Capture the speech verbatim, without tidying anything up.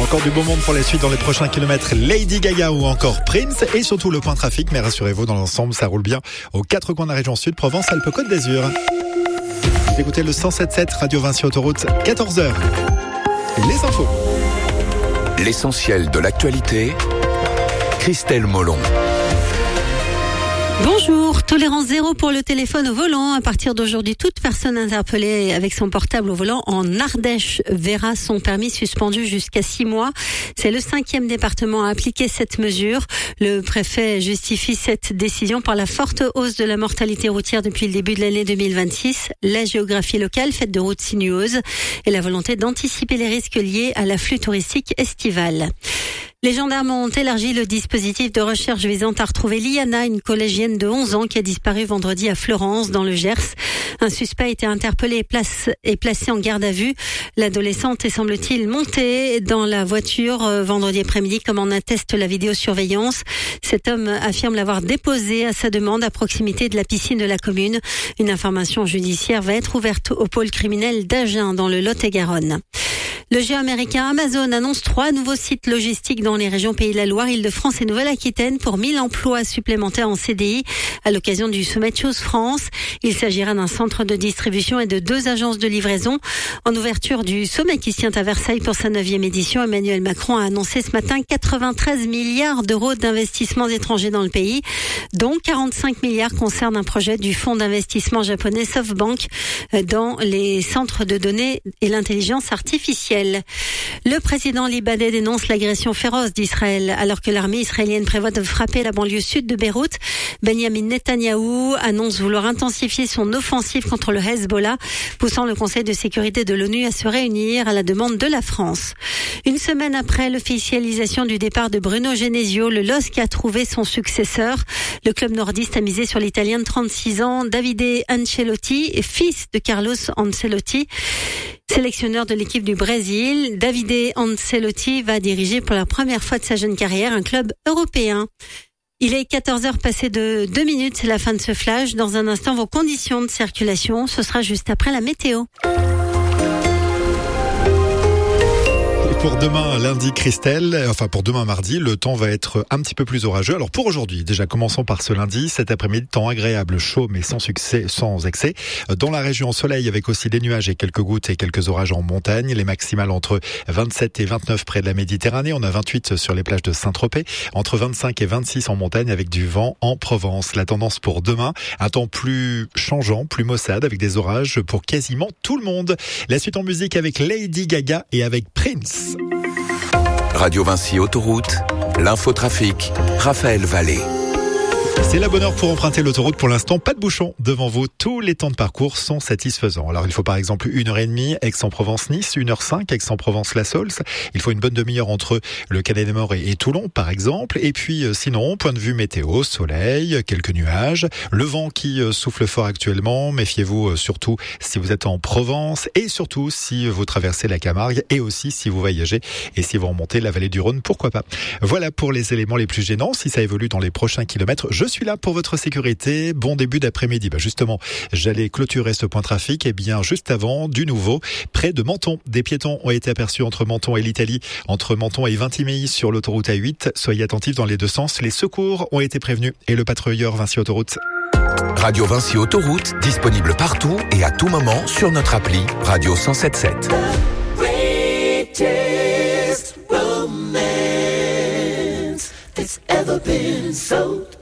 Encore du beau monde pour la suite dans les prochains kilomètres. Lady Gaga ou encore Prince et surtout le point trafic. Mais rassurez-vous, dans l'ensemble, ça roule bien aux quatre coins de la région sud, Provence, Alpes, Côte d'Azur. Vous écoutez le cent sept sept Radio Vinci Autoroute, quatorze heures. Les infos. L'essentiel de l'actualité, Christelle Molon. Bonjour, tolérance zéro pour le téléphone au volant. À partir d'aujourd'hui, toute personne interpellée avec son portable au volant en Ardèche verra son permis suspendu jusqu'à six mois. C'est le cinquième département à appliquer cette mesure. Le préfet justifie cette décision par la forte hausse de la mortalité routière depuis le début de l'année deux mille vingt-six, la géographie locale faite de routes sinueuses et la volonté d'anticiper les risques liés à l'afflux touristique estival. Les gendarmes ont élargi le dispositif de recherche visant à retrouver Liana, une collégienne de onze ans qui a disparu vendredi à Fleurance, dans le Gers. Un suspect a été interpellé et, place, et placé en garde à vue. L'adolescente est, semble-t-il, montée dans la voiture euh, vendredi après-midi, comme en atteste la vidéosurveillance. Cet homme affirme l'avoir déposée à sa demande à proximité de la piscine de la commune. Une information judiciaire va être ouverte au pôle criminel d'Agen, dans le Lot-et-Garonne. Le géant américain Amazon annonce trois nouveaux sites logistiques dans les régions Pays de la Loire, Île-de-France et Nouvelle-Aquitaine pour mille emplois supplémentaires en C D I à l'occasion du sommet Chose France. Il s'agira d'un centre de distribution et de deux agences de livraison. En ouverture du sommet qui se tient à Versailles pour sa neuvième édition, Emmanuel Macron a annoncé ce matin quatre-vingt-treize milliards d'euros d'investissements étrangers dans le pays, dont quarante-cinq milliards concernent un projet du fonds d'investissement japonais SoftBank dans les centres de données et l'intelligence artificielle. Le président libanais dénonce l'agression féroce d'Israël alors que l'armée israélienne prévoit de frapper la banlieue sud de Beyrouth. Benjamin Netanyahou annonce vouloir intensifier son offensive contre le Hezbollah, poussant le Conseil de sécurité de l'ONU à se réunir à la demande de la France. Une semaine après l'officialisation du départ de Bruno Genesio, le L O S C a trouvé son successeur. Le club nordiste a misé sur l'Italien de trente-six ans, Davide Ancelotti, fils de Carlos Ancelotti. Sélectionneur de l'équipe du Brésil, Davide Ancelotti va diriger pour la première fois de sa jeune carrière un club européen. Il est quatorze heures passées de deux minutes, c'est la fin de ce flash. Dans un instant, vos conditions de circulation, ce sera juste après la météo. Pour demain, lundi, Christelle, enfin pour demain, mardi, le temps va être un petit peu plus orageux. Alors pour aujourd'hui, déjà commençons par ce lundi, cet après-midi, temps agréable, chaud mais sans succès, sans excès. Dans la région, soleil avec aussi des nuages et quelques gouttes et quelques orages en montagne. Les maximales entre vingt-sept et vingt-neuf près de la Méditerranée. On a vingt-huit sur les plages de Saint-Tropez. Entre vingt-cinq et vingt-six en montagne avec du vent en Provence. La tendance pour demain, un temps plus changeant, plus maussade avec des orages pour quasiment tout le monde. La suite en musique avec Lady Gaga et avec Prince. Radio Vinci Autoroute, l'infotrafic, Raphaël Vallée. C'est la bonne heure pour emprunter l'autoroute. Pour l'instant, pas de bouchons devant vous. Tous les temps de parcours sont satisfaisants. Alors, il faut par exemple une heure et demie Aix-en-Provence-Nice, une heure cinq Aix-en-Provence-La Saulce. Il faut une bonne demi-heure entre le Canet-des-Maures et, et Toulon, par exemple. Et puis, euh, sinon, point de vue météo, soleil, quelques nuages, le vent qui euh, souffle fort actuellement. Méfiez-vous euh, surtout si vous êtes en Provence et surtout si vous traversez la Camargue et aussi si vous voyagez et si vous remontez la vallée du Rhône, pourquoi pas. Voilà pour les éléments les plus gênants. Si ça évolue dans les prochains kilomètres, je suis là pour votre sécurité. Bon début d'après-midi. Bah justement, j'allais clôturer ce point trafic. Et bien, juste avant, du nouveau, près de Menton. Des piétons ont été aperçus entre Menton et l'Italie, entre Menton et Vintimille sur l'autoroute A huit. Soyez attentifs dans les deux sens. Les secours ont été prévenus et le patrouilleur Vinci Autoroute. Radio Vinci Autoroute, disponible partout et à tout moment sur notre appli Radio cent sept sept. Greatest romance that's ever been sold.